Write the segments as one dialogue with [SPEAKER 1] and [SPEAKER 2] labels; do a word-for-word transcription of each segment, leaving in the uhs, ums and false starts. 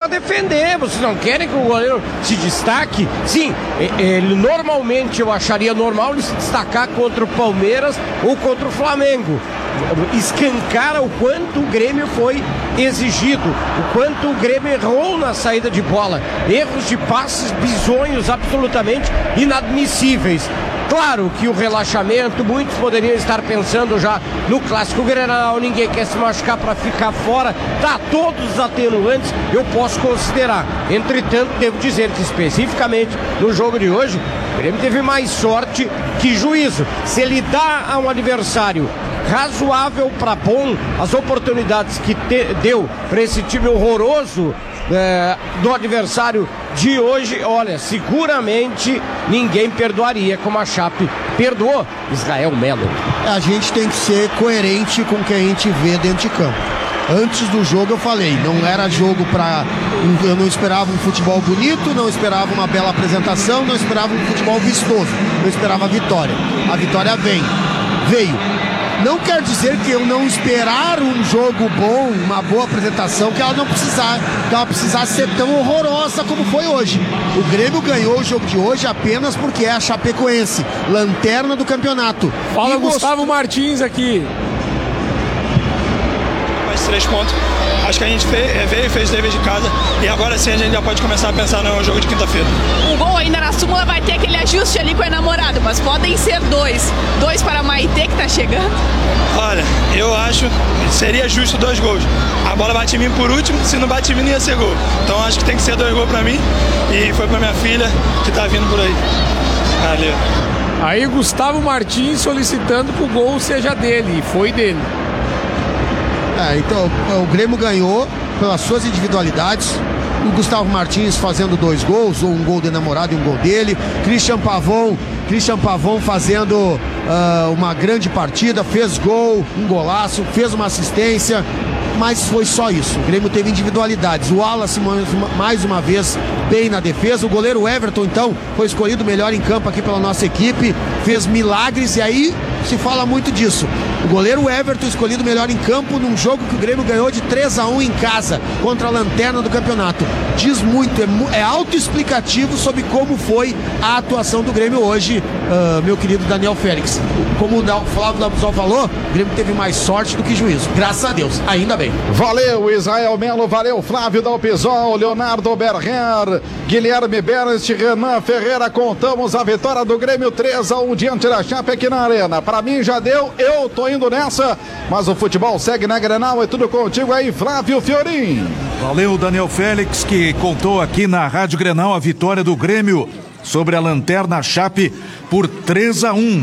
[SPEAKER 1] defender. Vocês não querem que o goleiro se destaque? Sim, ele normalmente eu acharia normal ele se destacar contra o Palmeiras ou contra o Flamengo. Escancara o quanto o Grêmio foi exigido, o quanto o Grêmio errou na saída de bola, erros de passes bizonhos absolutamente inadmissíveis. Claro que o relaxamento, muitos poderiam estar pensando já no Clássico Grenal, ninguém quer se machucar para ficar fora, tá, todos os atenuantes eu posso considerar. Entretanto, devo dizer que especificamente no jogo de hoje, o Grêmio teve mais sorte que juízo. Se ele dá a um adversário razoável para bom as oportunidades que te, deu para esse time horroroso é, do adversário de hoje, olha, seguramente ninguém perdoaria como a Chape perdoou Israel Melo.
[SPEAKER 2] A gente tem que ser coerente com o que a gente vê dentro de campo. Antes do jogo eu falei, não era jogo pra... Eu não esperava um futebol bonito, não esperava uma bela apresentação, não esperava um futebol vistoso, eu esperava a vitória. A vitória vem, veio. Não quer dizer que eu não esperar um jogo bom, uma boa apresentação, que ela não precisar, que ela precisasse ser tão horrorosa como foi hoje. O Grêmio ganhou o jogo de hoje apenas porque é a Chapecoense, lanterna do campeonato.
[SPEAKER 3] Fala,
[SPEAKER 2] e
[SPEAKER 3] Gustavo most... Martins aqui.
[SPEAKER 4] Mais três pontos. Acho que a gente veio e fez dever de casa e agora sim a gente já pode começar a pensar no jogo de quinta-feira.
[SPEAKER 5] O gol ainda na súmula vai ter aquele ajuste ali com o enamorado, mas podem ser dois. Dois para a Maitê que tá chegando.
[SPEAKER 4] Olha, eu acho que seria justo dois gols. A bola bate em mim por último, se não bate em mim não ia ser gol. Então acho que tem que ser dois gols para mim e foi para minha filha que tá vindo por aí. Valeu.
[SPEAKER 3] Aí Gustavo Martins solicitando que o gol seja dele, e foi dele.
[SPEAKER 2] É, então o Grêmio ganhou pelas suas individualidades. O Gustavo Martins fazendo dois gols, ou um gol de namorado e um gol dele. Christian Pavon, Christian Pavon fazendo uh, uma grande partida, fez gol, um golaço, fez uma assistência, mas foi só isso. O Grêmio teve individualidades. O Wallace mais uma vez bem na defesa. O goleiro Everton, então, foi escolhido melhor em campo aqui pela nossa equipe, fez milagres, e aí se fala muito disso. O goleiro Everton escolhido melhor em campo num jogo que o Grêmio ganhou de três a um em casa contra a lanterna do campeonato. Diz muito, é, é autoexplicativo sobre como foi a atuação do Grêmio hoje, uh, meu querido Daniel Félix. Como o Flávio Dabuzol falou, o Grêmio teve mais sorte do que juízo. Graças a Deus, ainda bem.
[SPEAKER 6] Valeu, Israel Melo, valeu, Flávio Dalpizol, Leonardo Berger, Guilherme Bernst, Renan Ferreira. Contamos a vitória do Grêmio três a um diante da Chape aqui na Arena. Pra mim já deu, eu tô indo nessa, mas o futebol segue na Grenal. É tudo contigo aí, Flávio Fiorin.
[SPEAKER 7] Valeu, Daniel Félix, que contou aqui na Rádio Grenal a vitória do Grêmio sobre a lanterna Chape por três a um.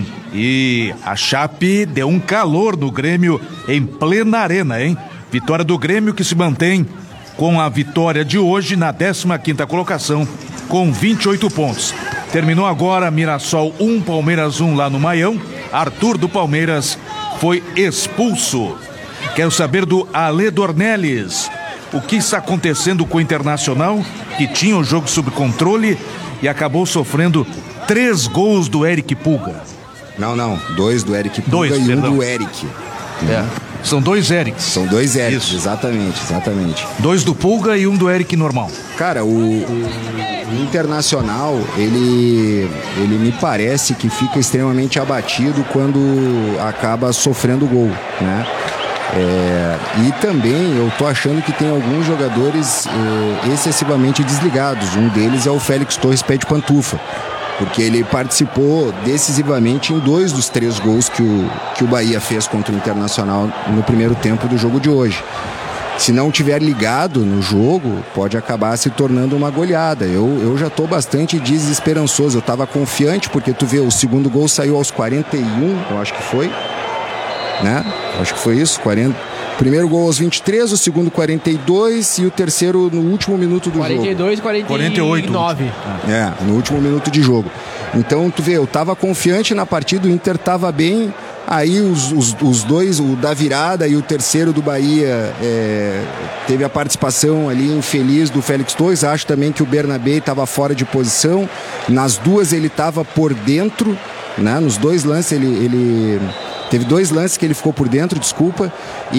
[SPEAKER 7] E a Chape deu um calor no Grêmio em plena arena, hein? Vitória do Grêmio que se mantém com a vitória de hoje na décima quinta colocação com vinte e oito pontos. Terminou agora Mirassol um, Palmeiras um lá no Maião. Arthur do Palmeiras foi expulso. Quero saber do Ale Dornelles. O que está acontecendo com o Internacional, que tinha o jogo sob controle e acabou sofrendo três gols do Eric Pulga?
[SPEAKER 8] Não, não. Dois do Eric Pulga
[SPEAKER 7] dois,
[SPEAKER 8] e
[SPEAKER 7] perdão.
[SPEAKER 8] um do Eric.
[SPEAKER 7] É. São dois Erics.
[SPEAKER 8] São dois Erics, Isso. exatamente, exatamente.
[SPEAKER 7] Dois do Pulga e um do Eric normal.
[SPEAKER 8] Cara, o, o, o Internacional, ele, ele me parece que fica extremamente abatido quando acaba sofrendo gol, né? É, e também eu tô achando que tem alguns jogadores é, excessivamente desligados. Um deles é o Félix Torres Pé de Pantufa, porque ele participou decisivamente em dois dos três gols que o, que o Bahia fez contra o Internacional no primeiro tempo do jogo de hoje. Se não tiver ligado no jogo, pode acabar se tornando uma goleada. Eu, eu já estou bastante desesperançoso. Eu estava confiante, porque tu vê, o segundo gol saiu aos quarenta e um, eu acho que foi, né? Acho que foi isso, quarenta. Primeiro gol aos vinte e três, o segundo quarenta e dois e o terceiro no último minuto do
[SPEAKER 3] quarenta e dois,
[SPEAKER 8] jogo.
[SPEAKER 3] quarenta e oito.
[SPEAKER 8] É, no último minuto de jogo. Então, tu vê, eu tava confiante na partida, o Inter tava bem, aí os, os, os dois, o da virada e o terceiro do Bahia, é, teve a participação ali infeliz do Félix Torres. Acho também que o Bernabé estava fora de posição, nas duas ele estava por dentro, né? Nos dois lances ele... ele Teve dois lances que ele ficou por dentro, desculpa,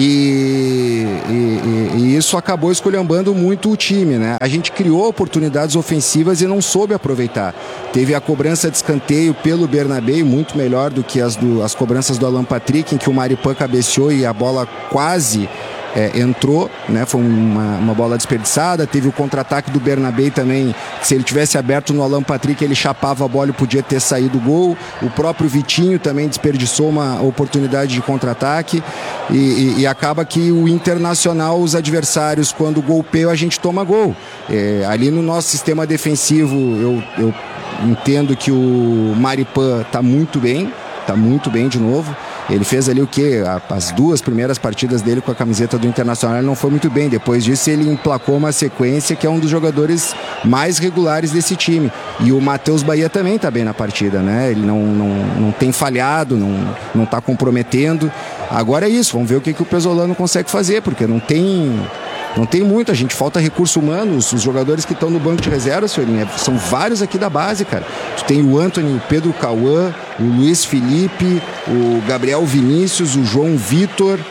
[SPEAKER 8] e, e, e isso acabou esculhambando muito o time, né? A gente criou oportunidades ofensivas e não soube aproveitar. Teve a cobrança de escanteio pelo Bernabé, muito melhor do que as, do, as cobranças do Alan Patrick, em que o Maripan cabeceou e a bola quase é, entrou, né? Foi uma, uma bola desperdiçada. Teve o contra-ataque do Bernabé também, que se ele tivesse aberto no Alan Patrick, ele chapava a bola e podia ter saído o gol. O próprio Vitinho também desperdiçou uma oportunidade de contra-ataque e, e, e acaba que o Internacional, os adversários, quando golpeiam, a gente toma gol. É, ali no nosso sistema defensivo, eu, eu entendo que o Maripan está muito bem, está muito bem de novo. Ele fez ali o quê? As duas primeiras partidas dele com a camiseta do Internacional, ele não foi muito bem. Depois disso, ele emplacou uma sequência que é um dos jogadores mais regulares desse time. E o Matheus Bahia também está bem na partida, né? Ele não, não, não tem falhado, não, não está comprometendo. Agora é isso, vamos ver o que, que o Pesolano consegue fazer, porque não tem... Não tem muito, a gente falta recurso humano. Os jogadores que estão no banco de reserva, senhorinha, são vários aqui da base, cara. Tu tem o Antony, o Pedro Cauã, o Luiz Felipe, o Gabriel Vinícius, o João Vitor,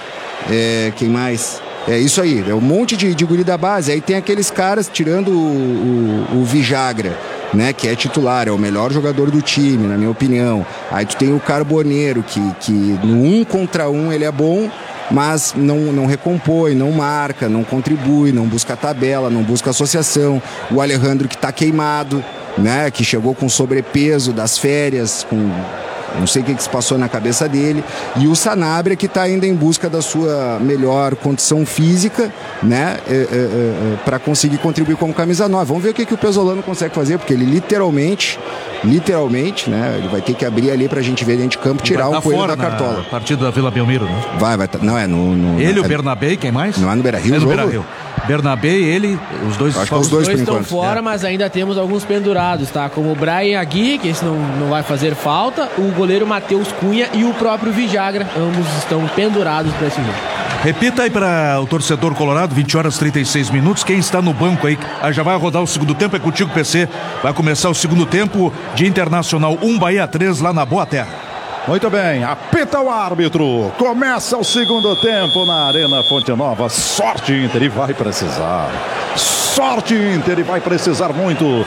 [SPEAKER 8] é, quem mais? É isso aí, é um monte de, de guri da base. Aí tem aqueles caras, tirando o, o, o Vijagra, né, que é titular, é o melhor jogador do time, na minha opinião. Aí tu tem o Carboneiro, que, que no um contra um ele é bom, mas não, não recompõe, não marca, não contribui, não busca tabela, não busca associação. O Alejandro, que está queimado, né, que chegou com sobrepeso das férias, com não sei o que, que se passou na cabeça dele. E o Sanabria, que está ainda em busca da sua melhor condição física, né, é, é, é, para conseguir contribuir como camisa nove. Vamos ver o que, que o Pesolano consegue fazer, porque ele literalmente, literalmente, né, ele vai ter que abrir ali pra gente ver dentro de campo, tirar o coelho da cartola.
[SPEAKER 7] Partido da Vila Belmiro, né?
[SPEAKER 8] Vai, vai. Não, é no... no
[SPEAKER 7] ele,
[SPEAKER 8] é,
[SPEAKER 7] o Bernabé, quem mais?
[SPEAKER 8] Não é no Beira-Rio,
[SPEAKER 7] é no
[SPEAKER 8] o jogo?
[SPEAKER 7] Beira-Rio. Bernabé, ele, os dois,
[SPEAKER 8] Acho que os dois,
[SPEAKER 9] dois
[SPEAKER 8] por
[SPEAKER 9] estão
[SPEAKER 8] enquanto.
[SPEAKER 9] fora,
[SPEAKER 7] é.
[SPEAKER 9] mas ainda temos alguns pendurados, tá? Como o Brian Agui, que esse não, não vai fazer falta, o goleiro Matheus Cunha e o próprio Vijagra, ambos estão pendurados para esse jogo.
[SPEAKER 7] Repita aí para o torcedor colorado, vinte horas e trinta e seis minutos. Quem está no banco aí, ah, já vai rodar o segundo tempo, é contigo, P C. Vai começar o segundo tempo de Internacional um, Bahia três, lá na Boa Terra.
[SPEAKER 6] Muito bem, apita o árbitro. Começa o segundo tempo na Arena Fonte Nova. Sorte, Inter, e vai precisar. Sorte, Inter, e vai precisar muito.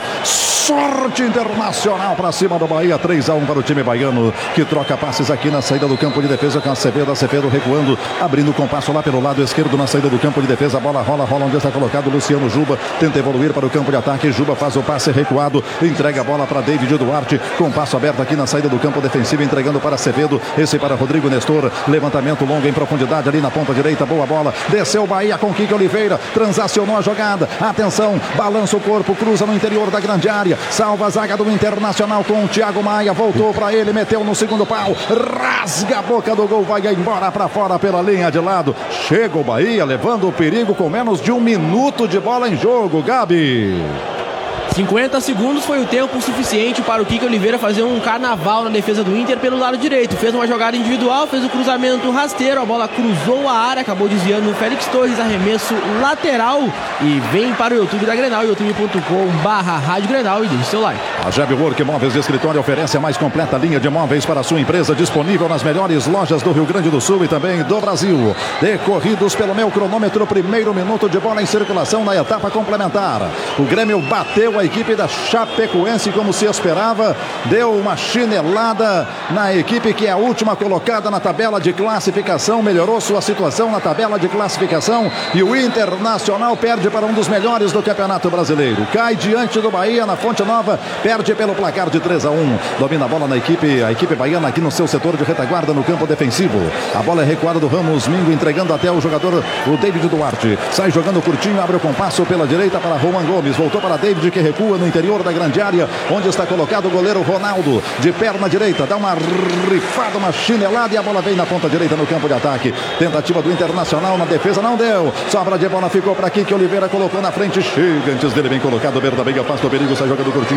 [SPEAKER 6] Sorte Internacional para cima do Bahia, três a um para o time baiano, que troca passes aqui na saída do campo de defesa com a Acevedo, Acevedo recuando, abrindo o compasso lá pelo lado esquerdo na saída do campo de defesa, a bola rola, rola onde está colocado Luciano Juba, tenta evoluir para o campo de ataque, Juba faz o passe recuado, entrega a bola para David Duarte, com passo aberto aqui na saída do campo defensivo, entregando para Acevedo, esse para Rodrigo Nestor, levantamento longo em profundidade ali na ponta direita, boa bola, desceu o Bahia com Kike Oliveira, transacionou a jogada, atenção, balança o corpo, cruza no interior da grande área, salva a zaga do Internacional com o Thiago Maia, voltou para ele, meteu no segundo pau, rasga a boca do gol, vai embora para fora pela linha de lado, chega o Bahia levando o perigo com menos de um minuto de bola em jogo, Gabi.
[SPEAKER 9] cinquenta segundos foi o tempo suficiente para o Kike Oliveira fazer um carnaval na defesa do Inter pelo lado direito. Fez uma jogada individual, fez o cruzamento rasteiro, a bola cruzou a área, acabou desviando o Félix Torres, arremesso lateral, e vem para o YouTube da Grenal, youtube ponto com barra Rádio Grenal, e deixe seu like.
[SPEAKER 6] A Jeb Work Móveis de Escritório oferece a mais completa linha de móveis para a sua empresa, disponível nas melhores lojas do Rio Grande do Sul e também do Brasil. Decorridos pelo meu cronômetro, primeiro minuto de bola em circulação na etapa complementar. O Grêmio bateu a equipe da Chapecoense como se esperava, deu uma chinelada na equipe que é a última colocada na tabela de classificação, melhorou sua situação na tabela de classificação, e o Internacional perde para um dos melhores do Campeonato Brasileiro, cai diante do Bahia na Fonte Nova, perde pelo placar de três a um, domina a bola na equipe, a equipe baiana aqui no seu setor de retaguarda no campo defensivo, a bola é recuada do Ramos Mingo, entregando até o jogador, o David Duarte, sai jogando curtinho, abre o compasso pela direita para Roman Gomes, voltou para David, que recua no interior da grande área, onde está colocado o goleiro Ronaldo, de perna direita, dá uma rifada, uma chinelada, e a bola vem na ponta direita no campo de ataque, tentativa do Internacional na defesa, não deu, sobra de bola ficou para aqui, que Oliveira colocou na frente, chega antes dele, bem colocado, Bernabé afasta o perigo, sai jogando curtinho aqui na saída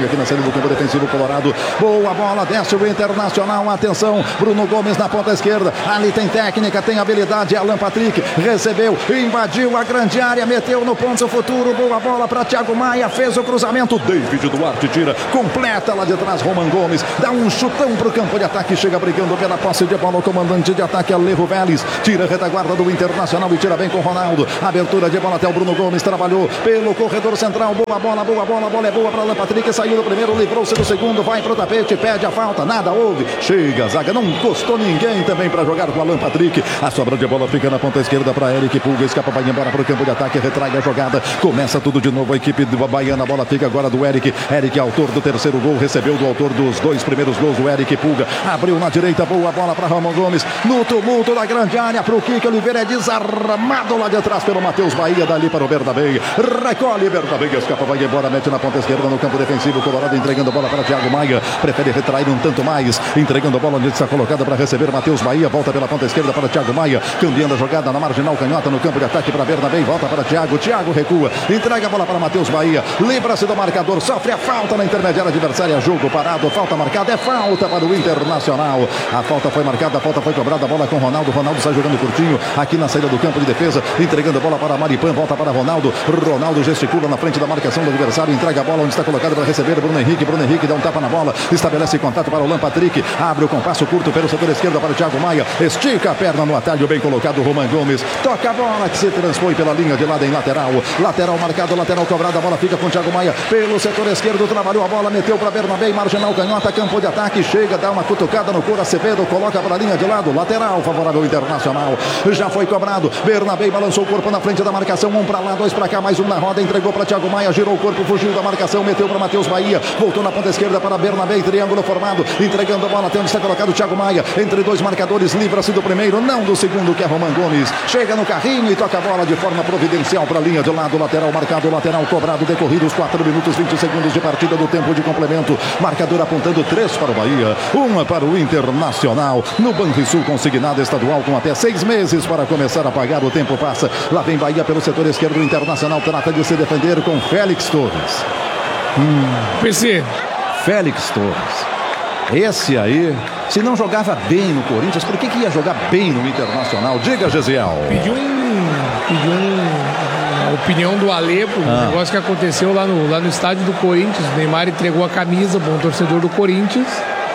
[SPEAKER 6] do campo defensivo colorado. Boa bola, desce o Internacional. Atenção, Bruno Gomes na ponta esquerda. Ali tem técnica, tem habilidade. Alan Patrick recebeu, invadiu a grande área, meteu no ponto futuro. Boa bola para Thiago Maia, fez o cruzamento. David Duarte tira, completa lá de trás. Roman Gomes dá um chutão para o campo de ataque. Chega brigando pela posse de bola. O comandante de ataque é Alejo Vélez. Tira a retaguarda do Internacional e tira bem com o Ronaldo. Abertura de bola até o Bruno Gomes. Trabalhou pelo corredor central. Boa bola, boa bola. A bola é boa para Alan Patrick. Saiu do primeiro, livrou-se do segundo. Vai pro tapete, pede a falta. Nada houve. Chega a zaga, não encostou ninguém também para jogar com o Alan Patrick. A sobra de bola fica na ponta esquerda para Eric Pulga. Escapa, vai embora para o campo de ataque. Retrai a jogada. Começa tudo de novo. A equipe do Baiana. A bola fica agora do Eric. Eric, autor do terceiro gol. Recebeu do autor dos dois primeiros gols. O Eric Pulga abriu na direita. Boa bola para Ramon Gomes. No tumulto da grande área para o Kike Oliveira. É desarmado lá de trás pelo Matheus Bahia. Dali para o Bernabé. Recolhe Bernabé. Escapa, vai embora. Mete na ponta esquerda no campo defensivo. Colorado entregando a bola para Thiago Maia. Prefere retrair um tanto mais. Entregando a bola onde está colocada para receber Matheus Bahia. Volta pela ponta esquerda para Thiago Maia. Cambiando a jogada na marginal canhota no campo de ataque para Bernabé. Volta para Thiago. Thiago recua. Entrega a bola para Matheus Bahia. Livra-se do marcador. Sofre a falta na intermediária adversária. Jogo parado. Falta marcada. É falta para o Internacional. A falta foi marcada. A falta foi cobrada. A bola com Ronaldo. Ronaldo sai jogando curtinho. Aqui na saída do campo de defesa. Entregando a bola para Maripan. Volta para Ronaldo. Ronaldo gesticula na frente da marcação do adversário. Entrega a bola onde está colocado para receber Bruno Henrique. Bruno Henrique dá um tapa na bola. Estabelece contato para o Alan Patrick. Abre o compasso curto pelo setor esquerdo para o Thiago Maia. Estica a perna no atalho. Bem colocado Roman Gomes. Toca a bola que se transpõe pela linha de lado em lateral. Lateral marcado. Lateral cobrado. A bola fica com o Thiago Maia. Pelo setor esquerdo. Trabalhou a bola. Meteu para Bernabé. Marginal canhota. Campo de ataque. Chega. Dá uma cutucada no couro. Acevedo. Coloca para a linha de lado. Lateral favorável Internacional. Já foi cobrado. Bernabé balançou o corpo na frente da marcação. Um para lá. Dois para cá. Mais um na roda. Entregou para Thiago Maia. Girou o corpo. Fugiu da marcação. Meteu para Matheus Bahia. Voltou na ponta esquerda para Bernabé. Triângulo formado. Entregando a bola até onde está colocado o Thiago Maia. Entre dois marcadores. Livra-se do primeiro. Não do segundo, que é Roman Gomes. Chega no carrinho e toca a bola de forma providencial para a linha de lado. Lateral marcado. Lateral cobrado. Decorridos quatro minutos vinte segundos de partida do tempo de complemento. Marcador apontando três para o Bahia. Uma para o Internacional. No Banrisul consignado estadual com até seis meses para começar a pagar. O tempo passa. Lá vem Bahia pelo setor esquerdo. O Internacional trata de se defender com Félix Torres.
[SPEAKER 3] Hum. P C.
[SPEAKER 6] Félix Torres. Esse aí, se não jogava bem no Corinthians, por que, que ia jogar bem no Internacional? Diga, Gesiel.
[SPEAKER 3] Pediu um. Pediu um. A opinião do Ale pro ah. negócio que aconteceu lá no, lá no estádio do Corinthians. O Neymar entregou a camisa para um torcedor do Corinthians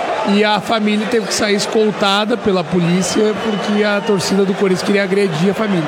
[SPEAKER 3] e a família teve que sair escoltada pela polícia porque a torcida do Corinthians queria agredir a família.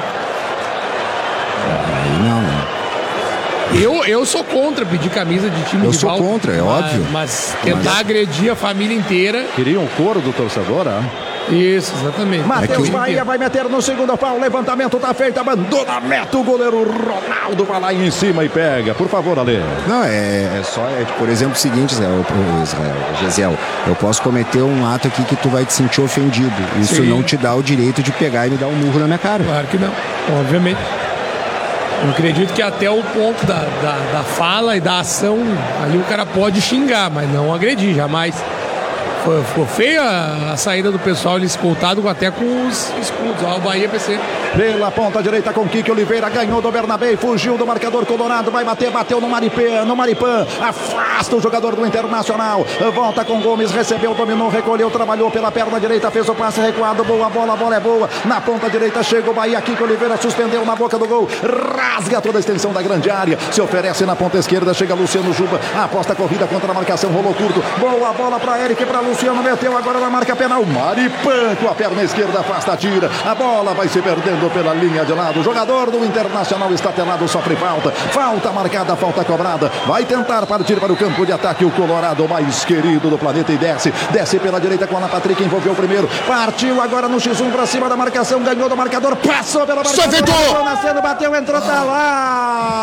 [SPEAKER 8] Não,
[SPEAKER 3] Eu, eu sou contra pedir camisa de time
[SPEAKER 8] eu
[SPEAKER 3] de
[SPEAKER 8] sou
[SPEAKER 3] volta,
[SPEAKER 8] contra, é
[SPEAKER 3] mas,
[SPEAKER 8] óbvio.
[SPEAKER 3] Mas tentar
[SPEAKER 8] mas...
[SPEAKER 3] agredir a família inteira.
[SPEAKER 6] Queriam o couro do torcedor, ah?
[SPEAKER 3] Isso, exatamente.
[SPEAKER 6] Matheus é Bahia vai meter no segundo pau. Levantamento tá feito, abandona, mete o goleiro Ronaldo, vai lá em cima e pega. Por favor, Ale.
[SPEAKER 8] Não, é, é só, é, por exemplo, o seguinte, Israel, Gesiel, eu posso cometer um ato aqui que tu vai te sentir ofendido. Isso Sim. não te dá o direito de pegar e me dar um murro na minha cara.
[SPEAKER 3] Claro que não, obviamente. Eu acredito que até o ponto da, da, da fala e da ação, ali o cara pode xingar, mas não agredir, jamais. Ficou feia a saída do pessoal ali escoltado até com os escudos. Ó, o Bahia P C.
[SPEAKER 6] Pela ponta direita com Kike Oliveira, ganhou do Bernabé, fugiu do marcador colorado, vai bater, bateu no Maripan, no Maripan, afasta o jogador do Internacional, volta com Gomes, recebeu, dominou, recolheu, trabalhou pela perna direita, fez o passe recuado, boa bola, a bola é boa, na ponta direita chega o Bahia, Kike Oliveira suspendeu na boca do gol, rasga toda a extensão da grande área, se oferece na ponta esquerda, chega Luciano Juba, aposta a corrida contra a marcação, rolou curto, boa bola para Eric, para Luciano, meteu agora na marca penal, Maripan com a perna esquerda, afasta, tira, a bola vai se perdendo pela linha de lado, o jogador do Internacional está telado, sofre falta, falta marcada, falta cobrada, vai tentar partir para o campo de ataque, o Colorado mais querido do planeta e desce, desce pela direita com a Ana Patrick, envolveu o primeiro, partiu agora no xis um para cima da marcação, ganhou do marcador, passou pela marcação, nascendo, bateu, entrou, tá lá.